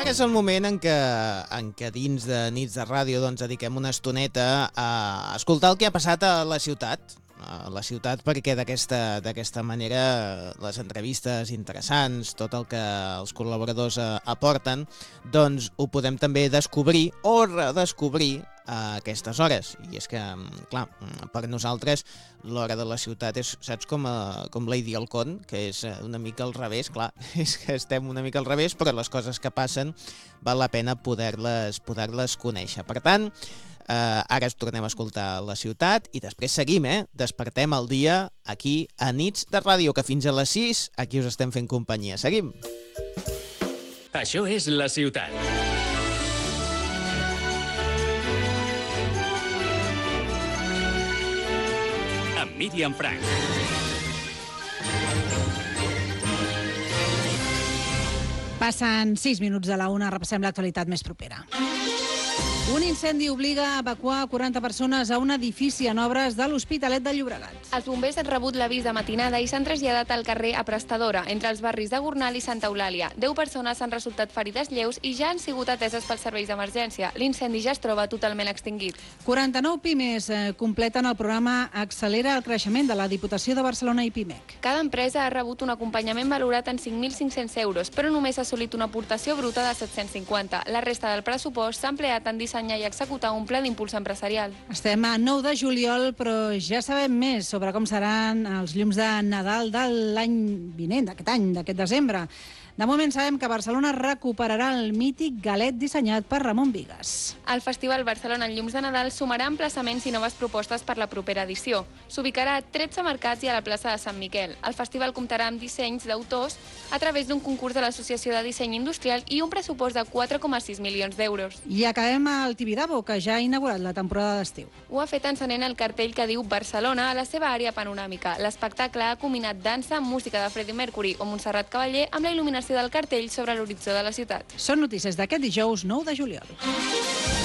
Ara és el moment en què dins de Nits de Ràdio dediquem una estoneta a escoltar el que ha passat a la ciutat. Perquè d'aquesta manera les entrevistes interessants, tot el que els col·laboradors aporten, doncs ho podem també descobrir o redescobrir a aquestes hores. I és que, clar, per nosaltres l'hora de la ciutat és, saps, com Lady Halcón, que és una mica al revés, clar, és que estem una mica al revés, però les coses que passen val la pena poder-les conèixer. Per tant, ara tornem a escoltar la ciutat i després seguim, despertem el dia aquí a Nits de Ràdio, que fins a les 6 aquí us estem fent companyia. Seguim. Això és la ciutat. Amb Míriam Frank. Passen 6 minuts de la 1, repassem l'actualitat més propera. Un incendi obliga a evacuar 40 persones a un edifici en obres de l'Hospitalet de Llobregat. Els bombers han rebut l'avís de matinada i s'han traslladat al carrer Aprestadora, entre els barris de Gornal i Santa Eulàlia. 10 persones han resultat ferides lleus i ja han sigut ateses pels serveis d'emergència. L'incendi ja es troba totalment extingit. 49 pimes completen el programa Accelera el creixement de la Diputació de Barcelona i Pimec. Cada empresa ha rebut un acompanyament valorat en 5.500 euros, però només ha assolit una aportació bruta de 750. La resta del pressupost s'ha empleat en dissenyar i executar un pla d'impuls empresarial. Estem a 9 de juliol, però ja sabem més sobre com seran els llums de Nadal de l'any vinent, d'aquest any, d'aquest desembre. De moment sabem que Barcelona recuperarà el mític galet dissenyat per Ramon Vigues. El Festival Barcelona en Llums de Nadal sumarà emplaçaments i noves propostes per la propera edició. S'ubicarà a 13 mercats i a la plaça de Sant Miquel. El festival comptarà amb dissenys d'autors a través d'un concurs de l'Associació de Disseny Industrial i un pressupost de 4,6 milions d'euros. I acabem al Tibidabo, que ja ha inaugurat la temporada d'estiu. Ho ha fet encenent el cartell que diu Barcelona a la seva àrea panoràmica. L'espectacle ha combinat dansa, música de Freddie Mercury o Montserrat Cavaller amb la il·luminació del cartell sobre l'horitzó de la ciutat. Són notícies d'aquest dijous 9 de juliol.